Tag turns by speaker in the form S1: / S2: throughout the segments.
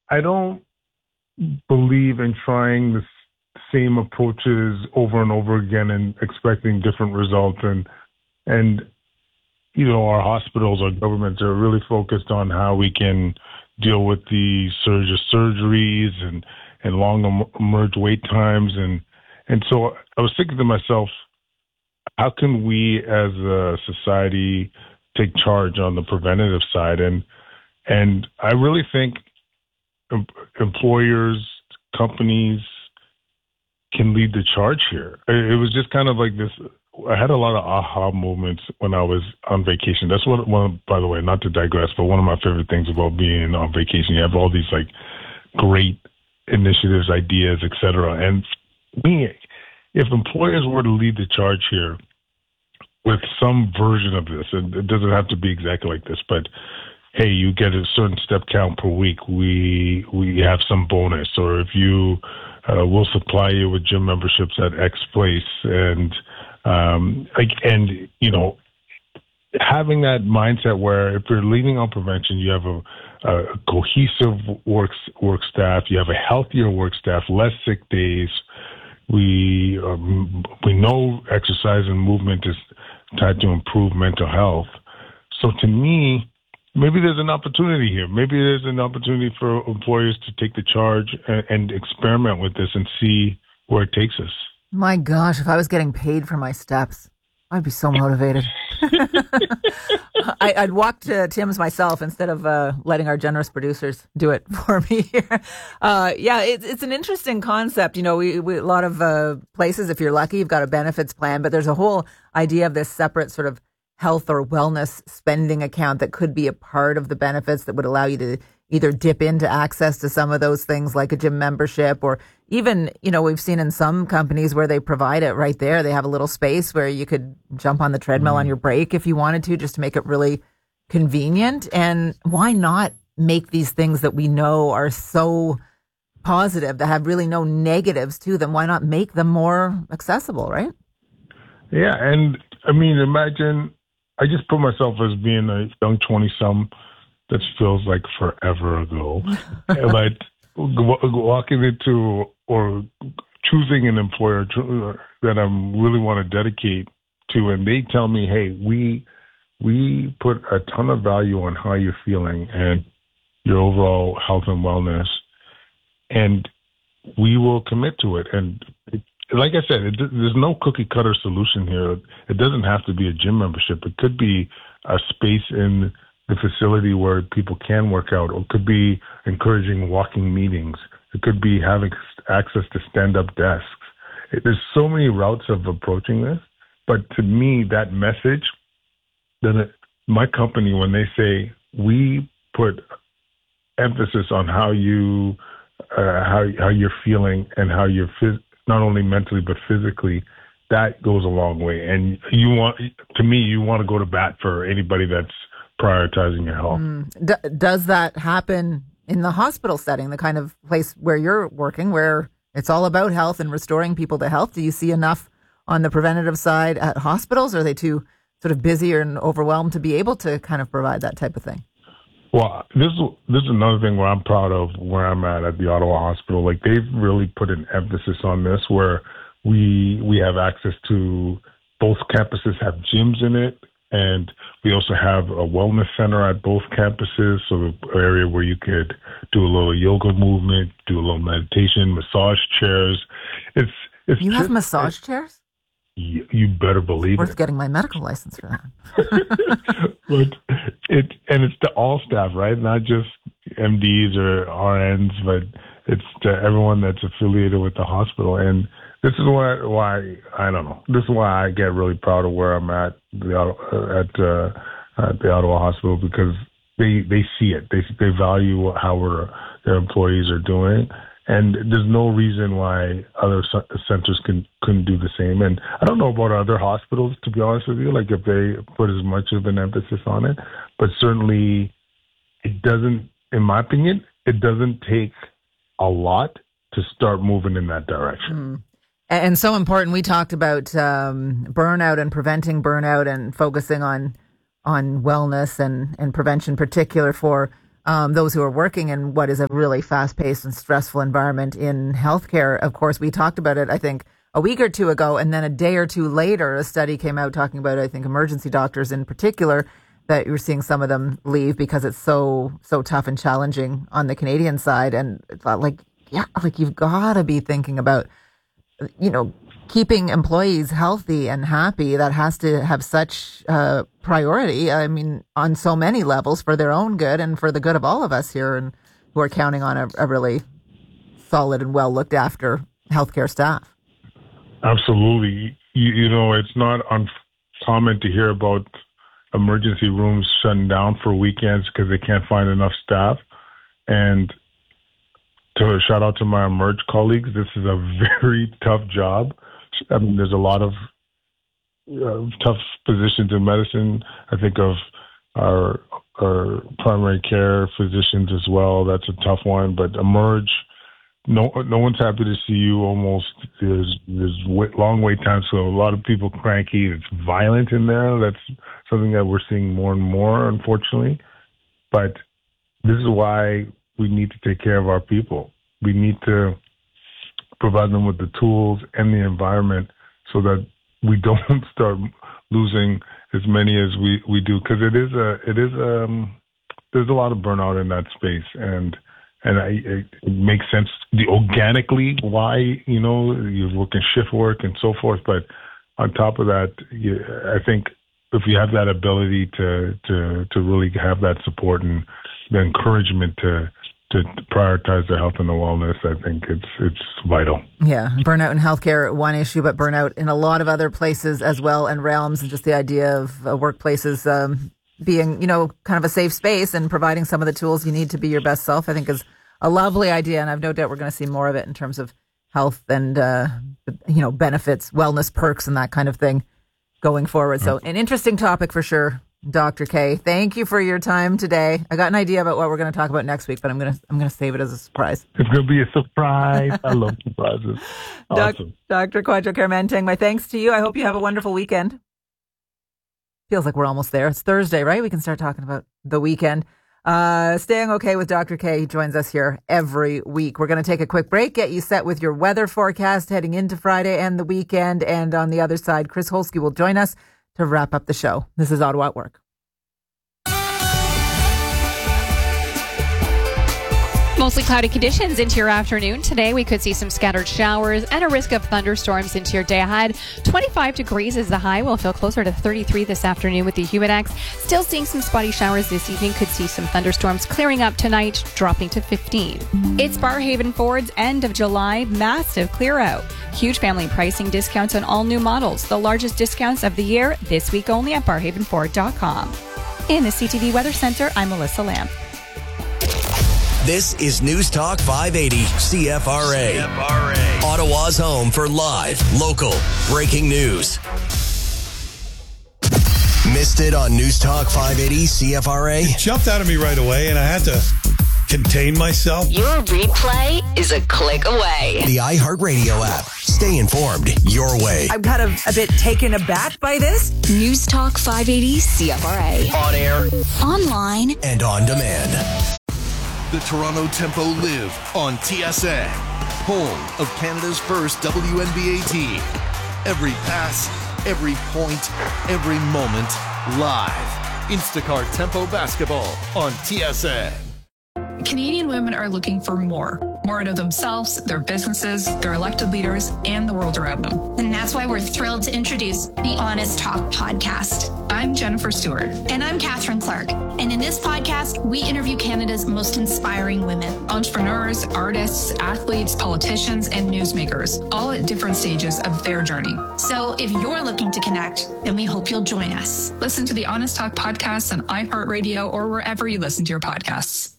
S1: I don't believe in trying the same approaches over and over again and expecting different results. And our hospitals, our governments are really focused on how we can deal with the surge of surgeries and long emerge wait times. And so I was thinking to myself, how can we as a society take charge on the preventative side? And I really think employers, companies can lead the charge here. It was just kind of like this. I had a lot of aha moments when I was on vacation. That's one, by the way, not to digress, but one of my favorite things about being on vacation. You have all these like great initiatives, ideas, etc. And me, if employers were to lead the charge here with some version of this, and it doesn't have to be exactly like this, but hey, you get a certain step count per week, we have some bonus, or if you we'll supply you with gym memberships at X place, and having that mindset where if you're leaning on prevention, you have a cohesive work staff, you have a healthier work staff, less sick days. We know exercise and movement is tied to improve mental health. So to me, maybe there's an opportunity here. Maybe there's an opportunity for employers to take the charge and experiment with this and see where it takes us.
S2: My gosh, if I was getting paid for my steps, I'd be so motivated. I'd walk to Tim's myself instead of letting our generous producers do it for me here. It's an interesting concept. We a lot of places, if you're lucky, you've got a benefits plan, but there's a whole idea of this separate sort of health or wellness spending account that could be a part of the benefits that would allow you to either dip into access to some of those things like a gym membership, or even, we've seen in some companies where they provide it right there. They have a little space where you could jump on the treadmill on your break if you wanted to, just to make it really convenient. And why not make these things that we know are so positive, that have really no negatives to them? Why not make them more accessible, right?
S1: Yeah. And I mean, imagine, I just put myself as being a young 20-some. That feels like forever ago. But walking into or choosing an employer that I really want to dedicate to, and they tell me, hey, we put a ton of value on how you're feeling and your overall health and wellness, and we will commit to it. And like I said, there's no cookie cutter solution here. It doesn't have to be a gym membership. It could be a space in the facility where people can work out, or it could be encouraging walking meetings. It could be having access to stand-up desks. There's so many routes of approaching this. But to me, that message, my company, when they say we put emphasis on how you're feeling and how you're not only mentally but physically, that goes a long way. And you want to go to bat for anybody that's prioritizing your health.
S2: Does that happen in the hospital setting, the kind of place where you're working, where it's all about health and restoring people to health? Do you see enough on the preventative side at hospitals? Or are they too sort of busy and overwhelmed to be able to kind of provide that type of thing?
S1: Well, this is another thing where I'm proud of where I'm at the Ottawa Hospital. Like, they've really put an emphasis on this, where we have access to, both campuses have gyms in it, and we also have a wellness center at both campuses, so an area where you could do a little yoga movement, do a little meditation, massage chairs.
S2: You have massage chairs?
S1: You better believe
S2: it's worth
S1: it.
S2: Getting my medical license for that.
S1: But it's to all staff, right? Not just MDs or RNs, but it's to everyone that's affiliated with the hospital. And this is why I don't know. This is why I get really proud of where I'm at the Ottawa Hospital, because they see it. They value how their employees are doing, and there's no reason why other centers couldn't do the same. And I don't know about other hospitals, to be honest with you, like if they put as much of an emphasis on it, but certainly it doesn't. In my opinion, it doesn't take a lot to start moving in that direction.
S2: And so important. We talked about burnout and preventing burnout and focusing on wellness and prevention, particular for those who are working in what is a really fast-paced and stressful environment in healthcare. Of course, we talked about it, I think, a week or two ago, and then a day or two later, a study came out talking about, I think, emergency doctors in particular, that you're seeing some of them leave because it's so tough and challenging on the Canadian side. And it's like you've got to be thinking about, keeping employees healthy and happy. That has to have such priority. I mean, on so many levels for their own good and for the good of all of us here, and who are counting on a really solid and well looked after healthcare staff.
S1: Absolutely. It's not uncommon to hear about emergency rooms shutting down for weekends because they can't find enough staff. And to shout out to my Emerge colleagues, this is a very tough job. I mean, there's a lot of tough positions in medicine. I think of our primary care physicians as well. That's a tough one. But Emerge, no one's happy to see you. Almost there's long wait times, so a lot of people cranky. It's violent in there. That's something that we're seeing more and more, unfortunately. But this is why we need to take care of our people. We need to provide them with the tools and the environment so that we don't start losing as many as we do, because there's a lot of burnout in that space, and it makes sense organically why you're working shift work and so forth. But on top of that, I think if you have that ability to really have that support and the encouragement to prioritize their health and the wellness, I think it's vital.
S2: Yeah, burnout in healthcare, one issue, but burnout in a lot of other places as well, and realms, and just the idea of workplaces being, kind of a safe space and providing some of the tools you need to be your best self, I think is a lovely idea, and I've no doubt we're going to see more of it in terms of health and, benefits, wellness perks, and that kind of thing going forward. So an interesting topic for sure. Dr. K, thank you for your time today. I got an idea about what we're going to talk about next week, but I'm going to save it as a surprise.
S1: It's going to be a surprise. I love surprises. Awesome.
S2: Dr. Kwadwo Menteng, my thanks to you. I hope you have a wonderful weekend. Feels like we're almost there. It's Thursday, right? We can start talking about the weekend. Staying okay with Dr. K. He joins us here every week. We're going to take a quick break, get you set with your weather forecast heading into Friday and the weekend. And on the other side, Chris Holsky will join us to wrap up the show. This is Ottawa at Work.
S3: Mostly cloudy conditions into your afternoon. Today, we could see some scattered showers and a risk of thunderstorms into your day ahead. 25 degrees is the high. We'll feel closer to 33 this afternoon with the Humidex. Still seeing some spotty showers this evening. Could see some thunderstorms clearing up tonight, dropping to 15. It's Barrhaven Ford's end of July massive clear out. Huge family pricing discounts on all new models. The largest discounts of the year this week only at barrhavenford.com. In the CTV Weather Center, I'm Melissa Lamb.
S4: This is News Talk 580 CFRA. Ottawa's home for live, local, breaking news. Missed it on News Talk 580 CFRA?
S5: It jumped out of me right away, and I had to contain myself.
S6: Your replay is a click away.
S4: The iHeartRadio app. Stay informed your way.
S7: I'm kind of a bit taken aback by this.
S6: News Talk 580 CFRA.
S4: On air,
S6: online,
S4: and on demand.
S8: The Toronto Tempo live on TSN, home of Canada's first WNBA team. Every pass, every point, every moment, live. Instacart Tempo basketball on TSN.
S9: Canadian women are looking for more out of themselves, their businesses, their elected leaders, and the world around them.
S10: And that's why we're thrilled to introduce the Honest Talk podcast.
S9: I'm Jennifer Stewart.
S10: And I'm Catherine Clark. And in this podcast, we interview Canada's most inspiring women.
S9: Entrepreneurs, artists, athletes, politicians, and newsmakers, all at different stages of their journey.
S10: So if you're looking to connect, then we hope you'll join us.
S9: Listen to the Honest Talk podcast on iHeartRadio or wherever you listen to your podcasts.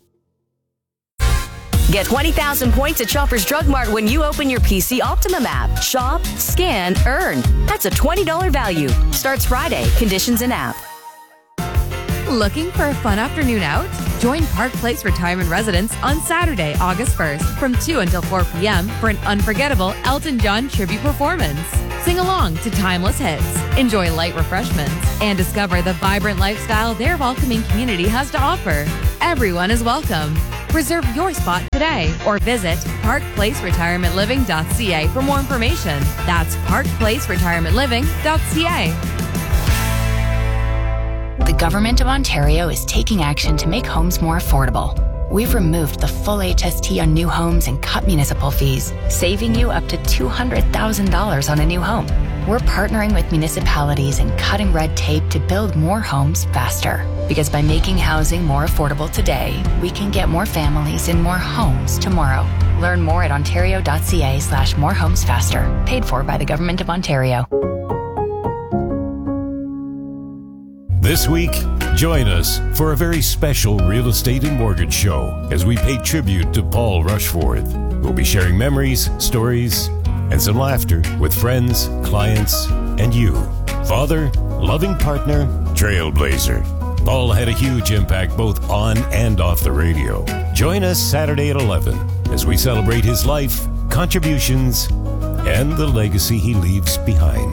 S11: Get 20,000 points at Shoppers Drug Mart when you open your PC Optimum app. Shop, scan, earn. That's a $20 value. Starts Friday. Conditions in app.
S12: Looking for a fun afternoon out? Join Park Place Retirement Residence on Saturday, August 1st from 2 until 4 p.m. for an unforgettable Elton John tribute performance. Sing along to timeless hits, enjoy light refreshments, and discover the vibrant lifestyle their welcoming community has to offer. Everyone is welcome. Reserve your spot today or visit parkplaceretirementliving.ca for more information. That's parkplaceretirementliving.ca.
S6: The Government of Ontario is taking action to make homes more affordable. We've removed the full HST on new homes and cut municipal fees, saving you up to $200,000 on a new home. We're partnering with municipalities and cutting red tape to build more homes faster. Because by making housing more affordable today, we can get more families in more homes tomorrow. Learn more at ontario.ca/morehomesfaster. Paid for by the Government of Ontario.
S13: This week, join us for a very special real estate and mortgage show as we pay tribute to Paul Rushforth. We'll be sharing memories, stories, and some laughter with friends, clients, and you. Father, loving partner, trailblazer. Paul had a huge impact both on and off the radio. Join us Saturday at 11 as we celebrate his life, contributions, and the legacy he leaves behind.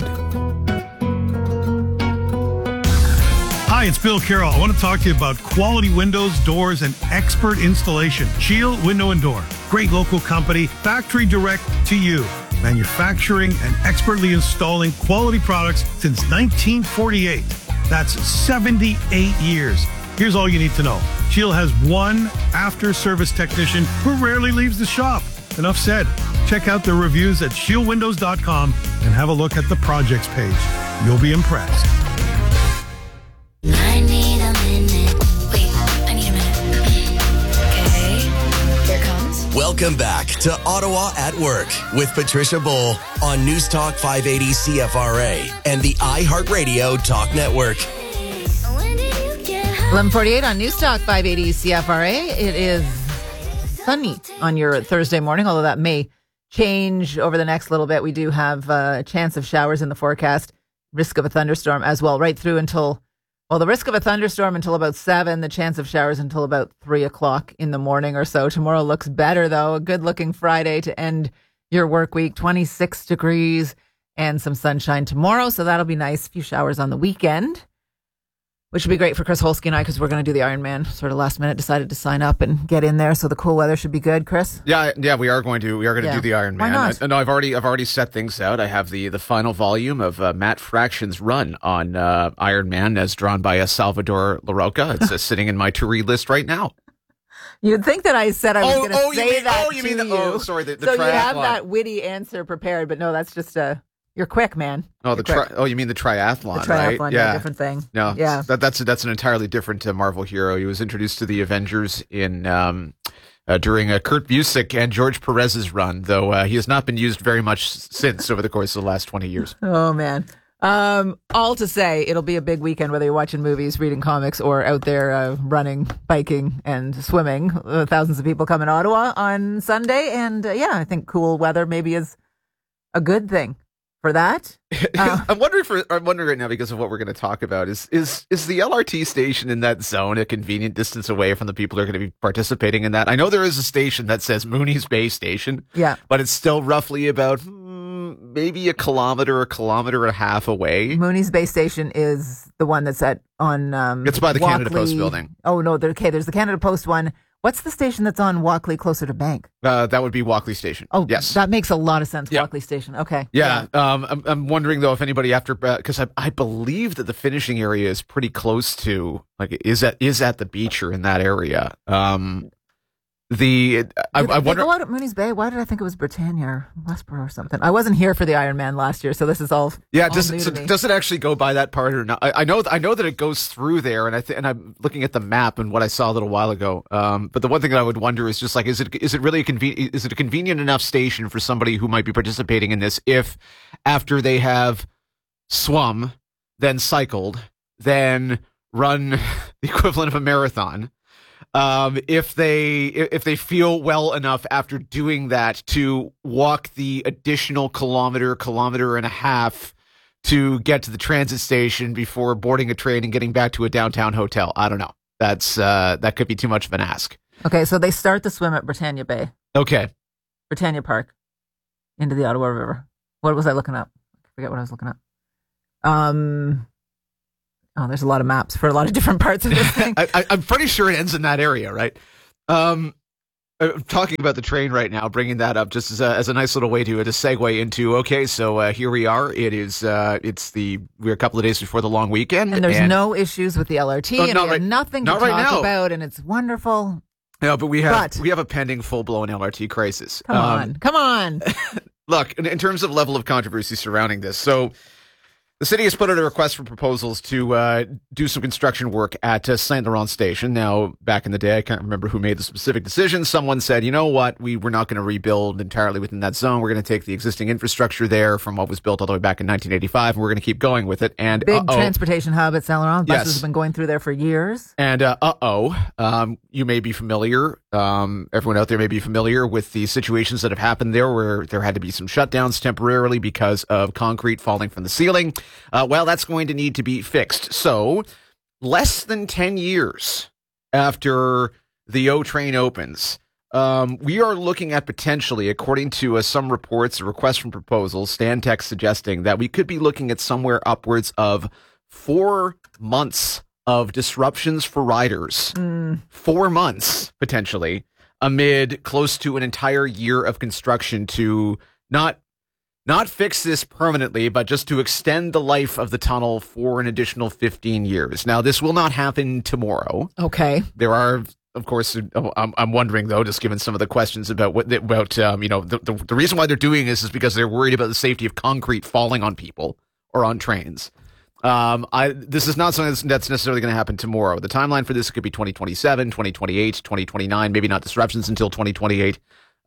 S5: Hi, it's Bill Carroll. I want to talk to you about quality windows, doors, and expert installation. Shield Window and Door. Great local company, factory direct to you. Manufacturing and expertly installing quality products since 1948. That's 78 years. Here's all you need to know. Shield has one after-service technician who rarely leaves the shop. Enough said. Check out the reviews at shieldwindows.com and have a look at the projects page. You'll be impressed.
S10: I need a minute. Wait, I need a minute. Okay, here it comes.
S4: Welcome back to Ottawa at Work with Patricia Bull on News Talk 580 CFRA and the iHeartRadio Talk Network.
S2: 11:48 on News Talk 580 CFRA. It is sunny on your Thursday morning, although that may change over the next little bit. We do have a chance of showers in the forecast, risk of a thunderstorm as well, right through until... Well, the risk of a thunderstorm until about 7, the chance of showers until about 3 o'clock in the morning or so. Tomorrow looks better, though. A good-looking Friday to end your work week. 26 degrees and some sunshine tomorrow, so that'll be nice. A few showers on the weekend, which would be great for Chris Holsky and I because we're going to do the Ironman. Sort of last minute, decided to sign up and get in there, so the cool weather should be good. Chris?
S14: Yeah, we are going to do the Ironman.
S2: Why not?
S14: No, I've already set things out. I have the final volume of Matt Fraction's run on Ironman, as drawn by Salvador LaRocca. It's sitting in my to-read list right now.
S2: You'd think that I said I was going to say that
S14: you
S2: to
S14: mean
S2: you.
S14: Oh, sorry, the
S2: so
S14: triathlon.
S2: You have that witty answer prepared, but no, that's just you're quick, man.
S14: Oh, you mean the triathlon,
S2: the triathlon,
S14: right?
S2: Yeah, different thing.
S14: No,
S2: yeah,
S14: that's an entirely different Marvel hero. He was introduced to the Avengers in during Kurt Busiek and George Perez's run, though he has not been used very much since over the course of the last 20 years.
S2: Oh man. All to say, it'll be a big weekend, whether you're watching movies, reading comics, or out there running, biking, and swimming. Thousands of people come in Ottawa on Sunday, and I think cool weather maybe is a good thing for that.
S14: I'm wondering right now, because of what we're going to talk about, is the LRT station in that zone a convenient distance away from the people who are going to be participating in that? I know there is a station that says Mooney's Bay Station, but it's still roughly about maybe a kilometer and a half away.
S2: Mooney's Bay Station is the one that's on
S14: it's by the
S2: Walkley.
S14: Canada Post building.
S2: Oh no, there's the Canada Post one. What's the station that's on Walkley closer to Bank?
S14: That would be Walkley Station.
S2: Oh,
S14: yes.
S2: That makes a lot of sense, Walkley Station. Okay.
S14: Yeah. I'm wondering, though, if anybody because I believe that the finishing area is pretty close to, is at the beach or in that area. I wonder.
S2: Go out at Mooney's Bay. Why did I think it was Britannia or Westboro or something? I wasn't here for the Ironman last year, so this is all.
S14: Yeah,
S2: all
S14: does it actually go by that part or not? I know that it goes through there, and I'm looking at the map and what I saw a little while ago. But the one thing that I would wonder is just is it really is it a convenient enough station for somebody who might be participating in this if after they have swum, then cycled, then run the equivalent of a marathon. If they feel well enough after doing that to walk the additional kilometer and a half to get to the transit station before boarding a train and getting back to a downtown hotel. I don't know. That could be too much of an ask.
S2: Okay, so they start the swim at Britannia Bay.
S14: Okay.
S2: Britannia Park into the Ottawa River. What was I looking up? forget what I was looking up. There's a lot of maps for a lot of different parts of this thing.
S14: I'm pretty sure it ends in that area, right? Talking about the train right now, bringing that up just as a nice little way to segue into, okay, so here we are. We're a couple of days before the long weekend.
S2: And there's no issues with the LRT, and we have nothing to talk about, and it's wonderful.
S14: No, but we have a pending full-blown LRT crisis.
S2: Come on.
S14: Look, in terms of level of controversy surrounding this, so the city has put out a request for proposals to do some construction work at Saint Laurent Station. Now, back in the day, I can't remember who made the specific decision. Someone said, you know what, we're not going to rebuild entirely within that zone. We're going to take the existing infrastructure there from what was built all the way back in 1985, and we're going to keep going with it. And
S2: big transportation hub at Saint Laurent. Buses have been going through there for years.
S14: And you may be familiar, everyone out there may be familiar with the situations that have happened there where there had to be some shutdowns temporarily because of concrete falling from the ceiling. That's going to need to be fixed. So less than 10 years after the O train opens, we are looking at potentially, according to some reports, a request from proposals, Stantec suggesting that we could be looking at somewhere upwards of 4 months of disruptions for riders. 4 months, potentially, amid close to an entire year of construction to not fix this permanently, but just to extend the life of the tunnel for an additional 15 years. Now, this will not happen tomorrow.
S2: Okay.
S14: There are, of course, I'm wondering, though, just given some of the questions about the reason why they're doing this is because they're worried about the safety of concrete falling on people or on trains. This is not something that's necessarily going to happen tomorrow. The timeline for this could be 2027, 2028, 2029, maybe not disruptions until 2028.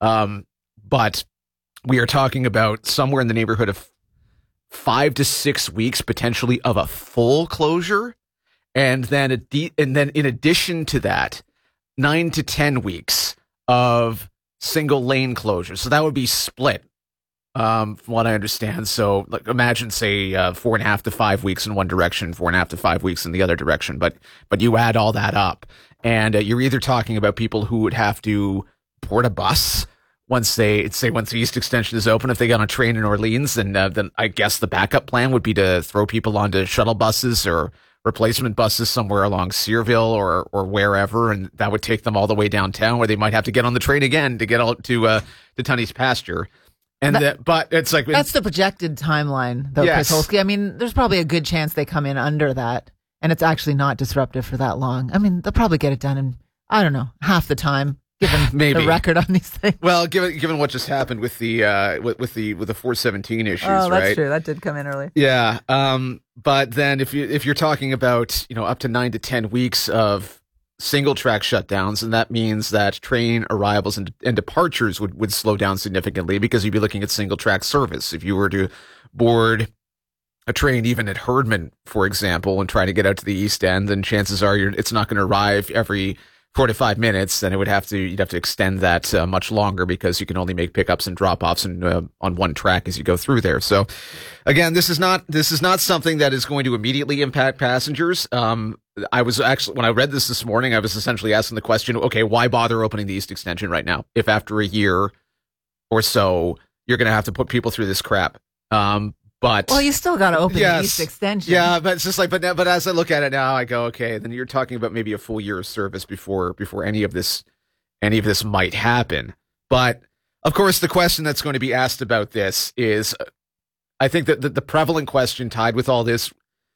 S14: But we are talking about somewhere in the neighborhood of 5 to 6 weeks potentially of a full closure, and then in addition to that, 9 to 10 weeks of single lane closure. So that would be split, from what I understand. So like, imagine, say, 4.5 to 5 weeks in one direction, 4.5 to 5 weeks in the other direction. But you add all that up, and you're either talking about people who would have to board a bus once the East Extension is open. If they got on a train in Orleans, then I guess the backup plan would be to throw people onto shuttle buses or replacement buses somewhere along Searville or wherever, and that would take them all the way downtown, where they might have to get on the train again to get out to Tunney's Pasture. But it's like
S2: that's the projected timeline, though,
S14: yes.
S2: Chris Holsky. I mean, there's probably a good chance they come in under that, and it's actually not disruptive for that long. I mean, they'll probably get it done in, I don't know, half the time. Given the record on these things.
S14: Well, given what just happened with the 417 issues, right?
S2: Oh, that's true. That did come in early.
S14: Yeah. But then if you're talking about, up to 9 to 10 weeks of single track shutdowns, and that means that train arrivals and departures would slow down significantly, because you'd be looking at single track service. If you were to board a train even at Herdman, for example, and try to get out to the East End, then chances are it's not going to arrive every 4 to 5 minutes, then you'd have to extend that much longer, because you can only make pickups and drop-offs on one track as you go through there. So again, this is not something that is going to immediately impact passengers. I was actually, when I read this morning, I was essentially asking the question, okay, why bother opening the East Extension right now if after a year or so you're going to have to put people through this crap? But
S2: you still got to open the East Extension.
S14: Yeah, but it's just like, but as I look at it now, I go, okay, then you're talking about maybe a full year of service before any of this might happen. But of course, the question that's going to be asked about this is, I think that the prevalent question tied with all this,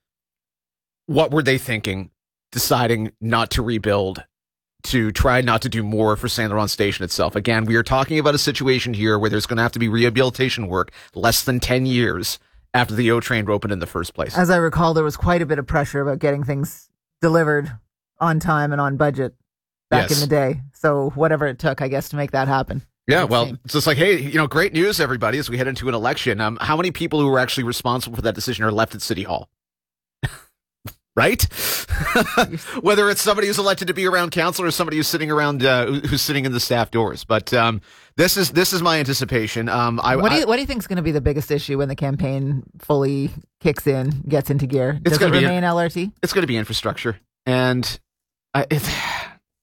S14: what were they thinking, deciding not to rebuild, to try not to do more for Saint Laurent Station itself? Again, we are talking about a situation here where there's going to have to be rehabilitation work less than 10 years after the O train opened in the first place.
S2: As I recall, there was quite a bit of pressure about getting things delivered on time and on budget back in the day. So whatever it took, I guess, to make that happen.
S14: Yeah, well, it's just like, hey, great news, everybody, as we head into an election. How many people who were actually responsible for that decision are left at City Hall? Right? Whether it's somebody who's elected to be around council or somebody who's sitting around, who's sitting in the staff doors. But this is my anticipation.
S2: What do you think is going to be the biggest issue when the campaign fully kicks in, gets into gear? Does it remain LRT?
S14: It's going to be infrastructure, and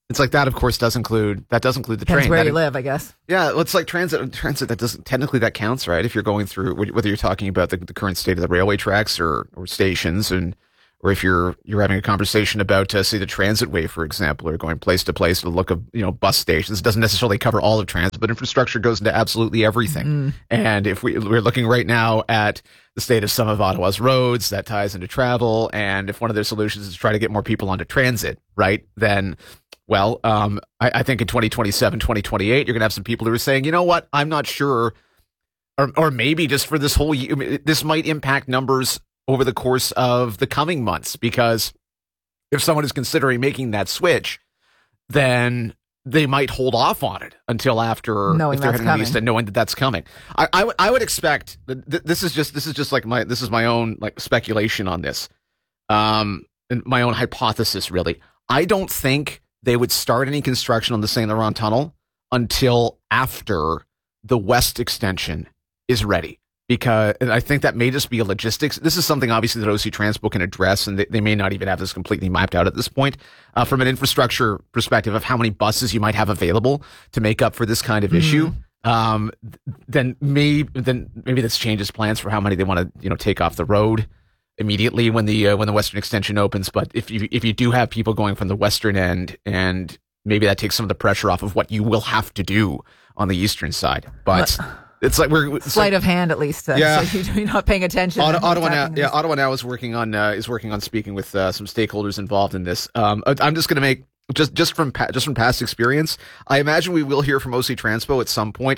S14: It's like that, of course, does include the
S2: Depends
S14: train.
S2: where you live, I guess.
S14: Yeah, it's like transit. That doesn't technically that counts, right? If you're going through, whether you're talking about the current state of the railway tracks or stations, or if you're having a conversation about, say, the transit way, for example, or going place to place to look of bus stations. It doesn't necessarily cover all of transit, but infrastructure goes into absolutely everything. And if we're looking right now at the state of some of Ottawa's roads, that ties into travel. And if one of their solutions is to try to get more people onto transit, right, then. Well, I think in 2027, 2028, you're going to have some people who are saying, you know what, I'm not sure, or maybe just for this whole year, this might impact numbers over the course of the coming months, because if someone is considering making that switch, then they might hold off on it until after,
S2: knowing
S14: if they're
S2: that's
S14: heading
S2: coming.
S14: east and knowing that that's coming. I would expect this is just like my own like speculation on this, and my own hypothesis really. I don't think they would start any construction on the Saint Laurent Tunnel until after the west extension is ready. Because and I think that may just be a logistics. This is something obviously that OC Transpo can address, and they may not even have this completely mapped out at this point. From an infrastructure perspective of how many buses you might have available to make up for this kind of issue, then maybe this changes plans for how many they want to take off the road immediately when the western extension opens. But if you do have people going from the western end, and maybe that takes some of the pressure off of what you will have to do on the eastern side. But it's like
S2: sleight of hand, at least. So you're not paying attention.
S14: Ottawa now is working on speaking with some stakeholders involved in this. I'm just going to make just from past experience. I imagine we will hear from OC Transpo at some point.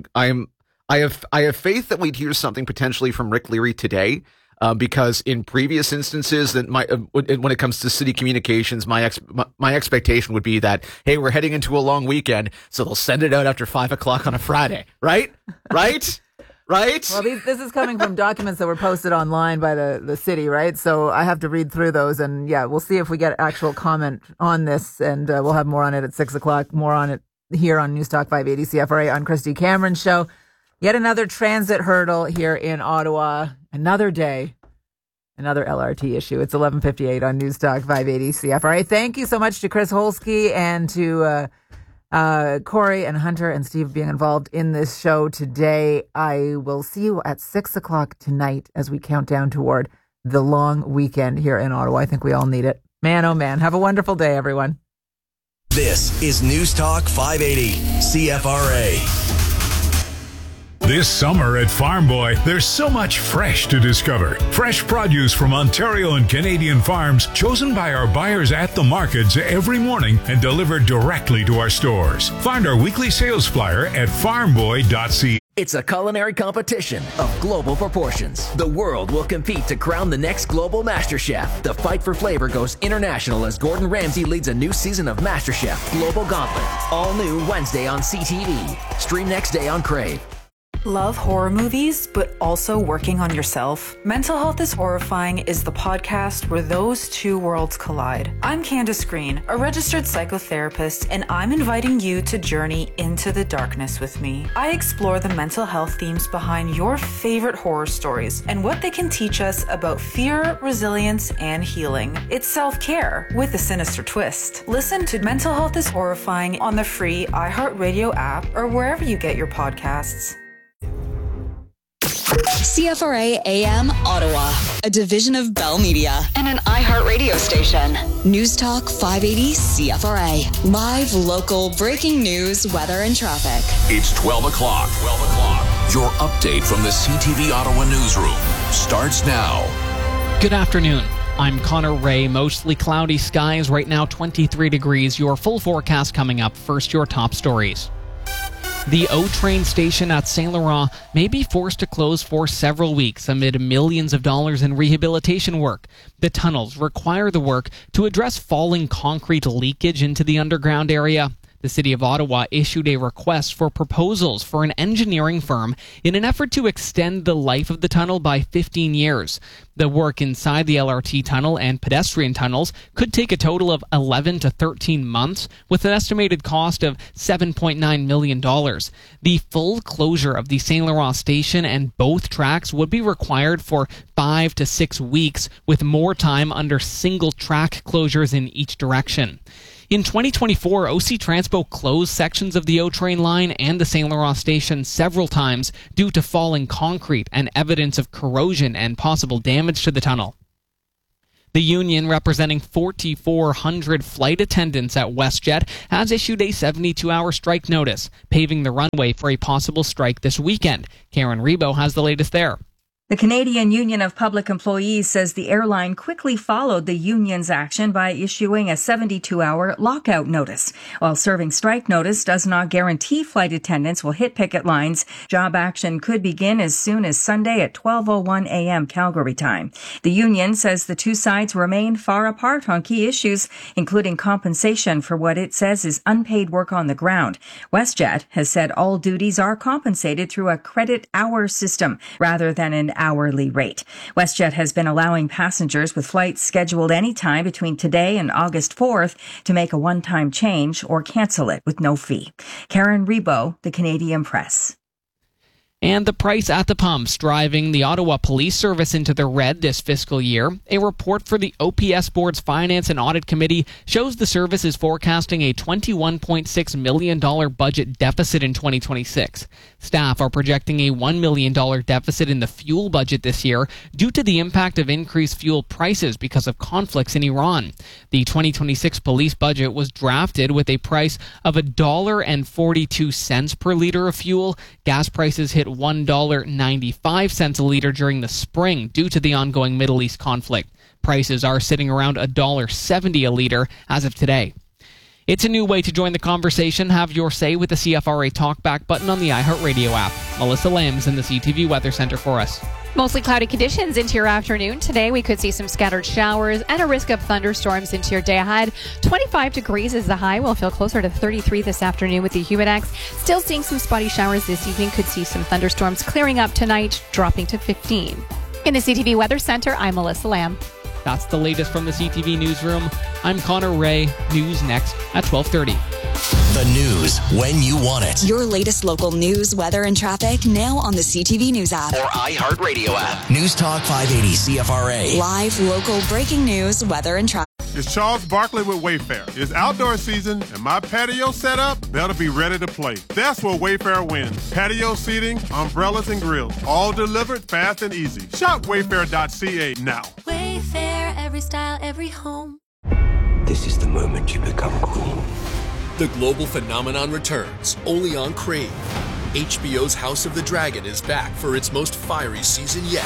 S14: I have faith that we'd hear something potentially from Rick Leary today. Because in previous instances, that when it comes to city communications, my expectation would be that, hey, we're heading into a long weekend, so they'll send it out after 5 o'clock on a Friday, right? Right? Well,
S2: this is coming from documents that were posted online by the city, right? So I have to read through those, and we'll see if we get actual comment on this, and we'll have more on it at 6 o'clock. More on it here on Newstalk 580 CFRA on Christy Cameron's show. Yet another transit hurdle here in Ottawa. Another day, another LRT issue. It's 11:58 on Newstalk 580 CFRA. Thank you so much to Chris Holsky and to Corey and Hunter and Steve being involved in this show today. I will see you at 6 o'clock tonight as we count down toward the long weekend here in Ottawa. I think we all need it. Man, oh man. Have a wonderful day, everyone.
S4: This is Newstalk 580 CFRA.
S15: This summer at Farm Boy, there's so much fresh to discover. Fresh produce from Ontario and Canadian farms, chosen by our buyers at the markets every morning and delivered directly to our stores. Find our weekly sales flyer at farmboy.ca.
S16: It's a culinary competition of global proportions. The world will compete to crown the next global MasterChef. The fight for flavor goes international as Gordon Ramsay leads a new season of MasterChef Global Gauntlet. All new Wednesday on CTV. Stream next day on Crave.
S17: Love horror movies, but also working on yourself? Mental Health is Horrifying is the podcast where those two worlds collide. I'm Candace Green, a registered psychotherapist, and I'm inviting you to journey into the darkness with me. I explore the mental health themes behind your favorite horror stories and what they can teach us about fear, resilience, and healing. It's self-care with a sinister twist. Listen to Mental Health is Horrifying on the free iHeartRadio app or wherever you get your podcasts.
S18: CFRA AM Ottawa, a division of Bell Media and an iHeart radio station. Newstalk 580 CFRA. Live, local, breaking news, weather, and traffic.
S19: It's 12 o'clock. Your update from the CTV Ottawa newsroom starts now.
S20: Good afternoon. I'm Connor Ray. Mostly cloudy skies. Right now, 23 degrees. Your full forecast coming up. First, your top stories. The O-Train station at Saint Laurent may be forced to close for several weeks amid millions of dollars in rehabilitation work. The tunnels require the work to address falling concrete leakage into the underground area. The City of Ottawa issued a request for proposals for an engineering firm in an effort to extend the life of the tunnel by 15 years. The work inside the LRT tunnel and pedestrian tunnels could take a total of 11 to 13 months, with an estimated cost of $7.9 million. The full closure of the Saint Laurent station and both tracks would be required for 5 to 6 weeks, with more time under single track closures in each direction. In 2024, OC Transpo closed sections of the O train line and the St. Laurent station several times due to falling concrete and evidence of corrosion and possible damage to the tunnel. The union, representing 4,400 flight attendants at WestJet, has issued a 72-hour strike notice, paving the runway for a possible strike this weekend. Karen Rebo has the latest there.
S21: The Canadian Union of Public Employees says the airline quickly followed the union's action by issuing a 72-hour lockout notice. While serving strike notice does not guarantee flight attendants will hit picket lines, job action could begin as soon as Sunday at 12:01 a.m. Calgary time. The union says the two sides remain far apart on key issues, including compensation for what it says is unpaid work on the ground. WestJet has said all duties are compensated through a credit hour system rather than an hourly rate. WestJet has been allowing passengers with flights scheduled any time between today and August 4th to make a one-time change or cancel it with no fee. Karen Rebo, The Canadian Press.
S20: And the price at the pumps driving the Ottawa Police Service into the red this fiscal year. A report for the OPS Board's Finance and Audit Committee shows the service is forecasting a $21.6 million budget deficit in 2026. Staff are projecting a $1 million deficit in the fuel budget this year due to the impact of increased fuel prices because of conflicts in Iran. The 2026 police budget was drafted with a price of $1.42 per liter of fuel. Gas prices hit $1.95 a liter during the spring due to the ongoing Middle East conflict. Prices are sitting around $1.70 a liter as of today. It's a new way to join the conversation. Have your say with the CFRA Talkback button on the iHeartRadio app. Melissa Lambs in the CTV Weather Center for us.
S3: Mostly cloudy conditions into your afternoon. Today, we could see some scattered showers and a risk of thunderstorms into your day ahead. 25 degrees is the high. We'll feel closer to 33 this afternoon with the Humidex. Still seeing some spotty showers this evening. Could see some thunderstorms clearing up tonight, dropping to 15. In the CTV Weather Center, I'm Melissa Lamb.
S20: That's the latest from the CTV Newsroom. I'm Connor Ray. News next at 12:30.
S4: The news when you want it.
S18: Your latest local news, weather, and traffic now on the CTV News app.
S4: Or iHeartRadio app. News Talk 580 CFRA.
S18: Live, local, breaking news, weather, and traffic.
S22: It's Charles Barkley with Wayfair. It's outdoor season, and my patio setup better be ready to play. That's where Wayfair wins. Patio seating, umbrellas, and grills, all delivered fast and easy. Shop wayfair.ca now.
S23: Wayfair, every style, every home.
S24: This is the moment you become queen.
S8: The global phenomenon returns, only on Crave. HBO's House of the Dragon is back for its most fiery season yet.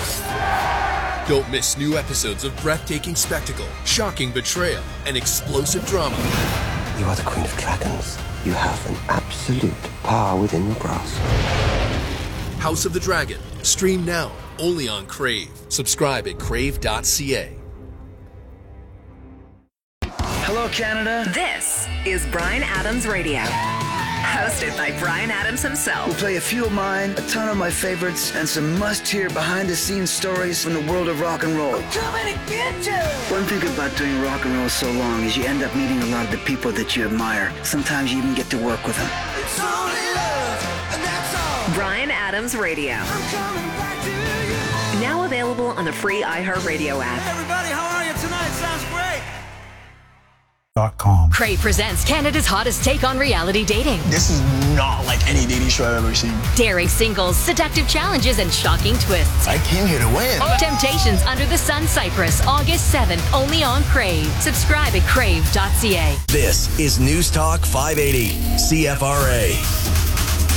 S8: Don't miss new episodes of breathtaking spectacle, shocking betrayal, and explosive drama.
S24: You are the Queen of Dragons. You have an absolute power within your grasp.
S8: House of the Dragon. Stream now, only on Crave. Subscribe at crave.ca.
S25: Hello, Canada.
S7: This is Bryan Adams Radio. Hosted by Bryan Adams himself.
S25: We'll play a few of mine, a ton of my favorites, and some must-hear behind-the-scenes stories from the world of rock and roll.
S7: I'm coming to get you!
S25: One thing about doing rock and roll so long is you end up meeting a lot of the people that you admire. Sometimes you even get to work with them.
S7: It's only love, and that's all. Bryan Adams Radio. I'm coming back to you. Now available on the free iHeartRadio app.
S25: Hey everybody, how are you tonight? Sounds great.
S11: Crave presents Canada's hottest take on reality dating.
S26: This is not like any dating show I've ever seen.
S11: Daring singles, seductive challenges, and shocking twists.
S26: I came here to win.
S11: Temptations Under the Sun Cyprus, August 7th, only on Crave. Subscribe at crave.ca.
S4: This is News Talk 580 CFRA.